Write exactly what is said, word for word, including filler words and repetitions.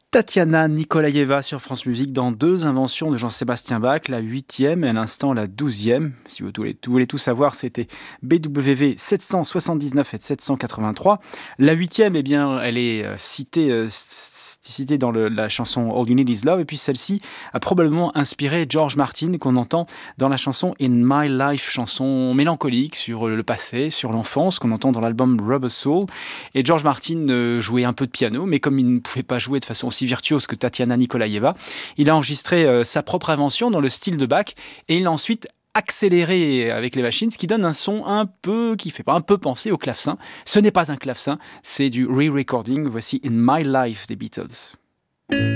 Tatiana Nikolaïeva sur France Musique dans deux inventions de Jean-Sébastien Bach, la huitième et à l'instant la douzième. Si vous voulez, vous voulez tout savoir, c'était B W V sept cent soixante-dix-neuf et sept cent quatre-vingt-trois. La huitième, eh bien, elle est euh, citée, euh, citée dans le, la chanson All You Need Is Love, et puis celle-ci a probablement inspiré George Martin, qu'on entend dans la chanson In My Life, chanson mélancolique sur le passé, sur l'enfance, qu'on entend dans l'album Rubber Soul. Et George Martin euh, jouait un peu de piano, mais comme il ne pouvait pas jouer de façon aussi virtuose que Tatiana Nikolaïeva, il a enregistré euh, sa propre invention dans le style de Bach et il a ensuite accéléré avec les machines, ce qui donne un son un peu, qui fait pas un peu penser au clavecin. Ce n'est pas un clavecin, c'est du re-recording. Voici In My Life des Beatles.